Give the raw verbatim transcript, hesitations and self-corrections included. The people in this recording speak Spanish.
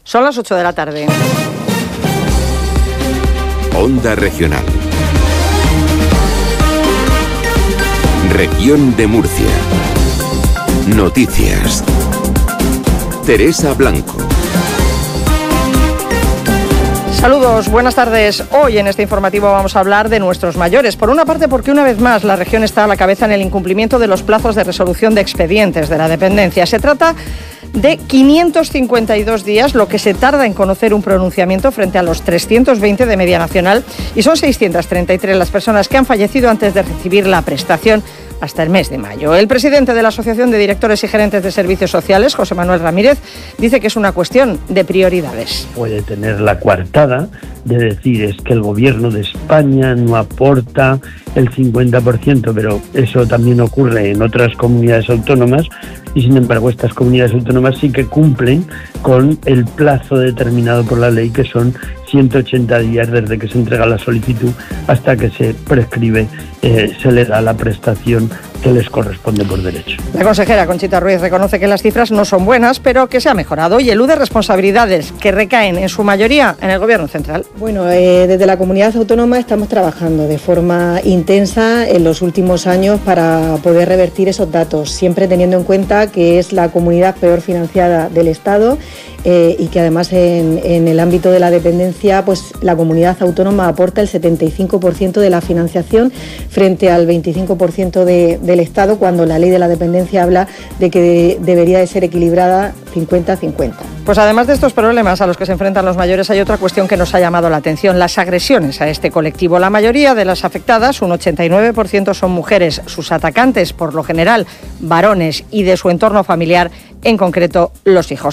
Son las ocho de la tarde. Onda Regional. Región de Murcia. Noticias. Teresa Blanco. Saludos, buenas tardes. Hoy en este informativo vamos a hablar de nuestros mayores. Por una parte, porque una vez más la región está a la cabeza en el incumplimiento de los plazos de resolución de expedientes de la dependencia. Se trata de quinientos cincuenta y dos días, lo que se tarda en conocer un pronunciamiento frente a los trescientos veinte de media nacional, y son seiscientas treinta y tres las personas que han fallecido antes de recibir la prestación hasta el mes de mayo. El presidente de la Asociación de Directores y Gerentes de Servicios Sociales, José Manuel Ramírez, dice que es una cuestión de prioridades. Puede tener la coartada de decir es que el gobierno de España no aporta el cincuenta por ciento, pero eso también ocurre en otras comunidades autónomas y sin embargo estas comunidades autónomas sí que cumplen con el plazo determinado por la ley, que son ciento ochenta días desde que se entrega la solicitud hasta que se prescribe, eh, se le da la prestación que les corresponde por derecho. La consejera Conchita Ruiz reconoce que las cifras no son buenas, pero que se ha mejorado y elude responsabilidades que recaen en su mayoría en el Gobierno central. Bueno, eh, desde la comunidad autónoma estamos trabajando de forma intensa en los últimos años para poder revertir esos datos, siempre teniendo en cuenta que es la comunidad peor financiada del Estado eh, y que además en, en el ámbito de la dependencia, pues la comunidad autónoma aporta el setenta y cinco por ciento de la financiación frente al veinticinco por ciento de del Estado, cuando la ley de la dependencia habla de que de, debería de ser equilibrada cincuenta a cincuenta. Pues además de estos problemas a los que se enfrentan los mayores, hay otra cuestión que nos ha llamado la atención: las agresiones a este colectivo. La mayoría de las afectadas, un ochenta y nueve por ciento, son mujeres. Sus atacantes, por lo general, varones, y de su entorno familiar, en concreto los hijos.